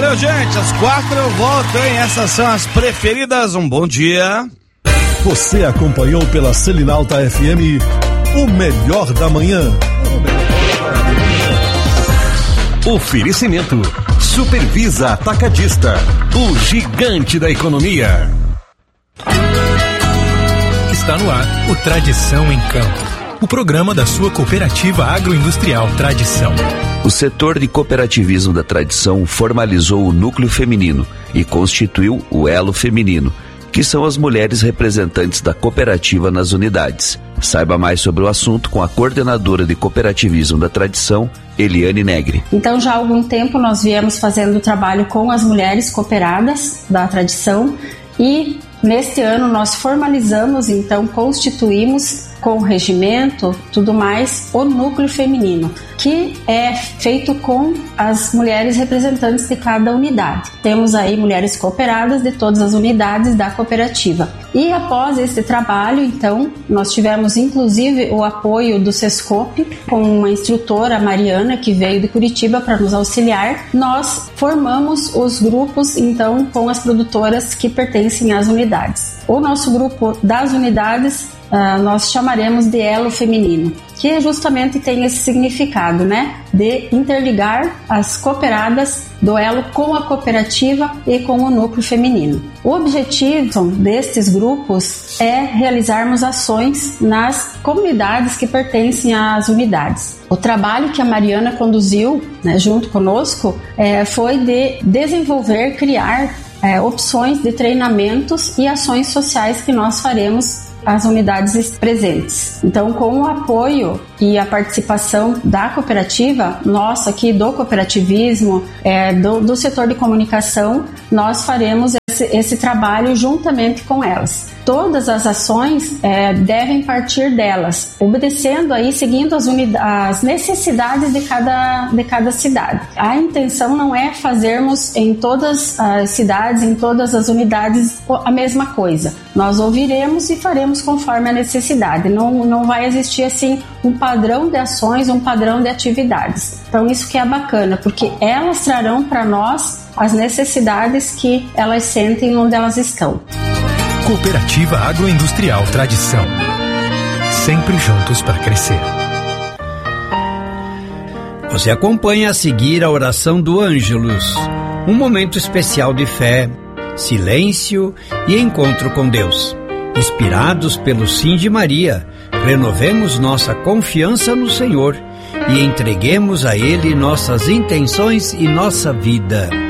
Valeu, gente. Às 4 eu volto, hein? Essas são as preferidas. Um bom dia. Você acompanhou pela Selinalta FM o melhor da manhã. Oferecimento Supervisa Atacadista, o gigante da economia. Está no ar o Tradição em Campo, o programa da sua cooperativa agroindustrial Tradição. O setor de cooperativismo da Tradição formalizou o núcleo feminino e constituiu o elo feminino, que são as mulheres representantes da cooperativa nas unidades. Saiba mais sobre o assunto com a coordenadora de cooperativismo da Tradição, Eliane Negri. Então, já há algum tempo nós viemos fazendo trabalho com as mulheres cooperadas da Tradição e neste ano nós formalizamos, então constituímos com o regimento, tudo mais, o núcleo feminino, que é feito com as mulheres representantes de cada unidade. Temos aí mulheres cooperadas de todas as unidades da cooperativa. E após esse trabalho, então, nós tivemos inclusive o apoio do Sescope, com uma instrutora, a Mariana, que veio de Curitiba para nos auxiliar. Nós formamos os grupos, então, com as produtoras que pertencem às unidades. O nosso grupo das unidades nós chamaremos de elo feminino, que justamente tem esse significado, né? De interligar as cooperadas do elo com a cooperativa e com o núcleo feminino. O objetivo destes grupos é realizarmos ações nas comunidades que pertencem às unidades. O trabalho que a Mariana conduziu, né, junto conosco, foi de desenvolver, criar opções de treinamentos e ações sociais que nós faremos as unidades presentes. Então, com o apoio e a participação da cooperativa, nossa aqui do cooperativismo, do setor de comunicação, nós faremos esse trabalho juntamente com elas. Todas as ações devem partir delas, obedecendo aí, seguindo as necessidades de cada cidade. A intenção não é fazermos em todas as cidades, em todas as unidades a mesma coisa. Nós ouviremos e faremos conforme a necessidade. Não vai existir assim um padrão de ações, um padrão de atividades. Então isso que é bacana, porque elas trarão para nós as necessidades que elas sentem onde elas estão. Cooperativa Agroindustrial Tradição. Sempre juntos para crescer. Você acompanha a seguir a oração do Ângelus, um momento especial de fé, silêncio e encontro com Deus. Inspirados pelo Sim de Maria, renovemos nossa confiança no Senhor e entreguemos a Ele nossas intenções e nossa vida.